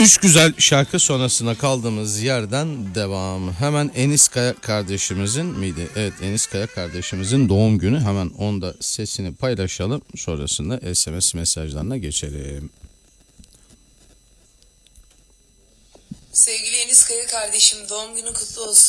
Üç güzel şarkı sonrasında kaldığımız yerden devam. Hemen Enis Kaya kardeşimizin miydi? Evet, Enis Kaya kardeşimizin doğum günü. Hemen onda sesini paylaşalım. Sonrasında SMS mesajlarına geçelim. Sevgili Enis Kaya kardeşim, doğum günün kutlu olsun.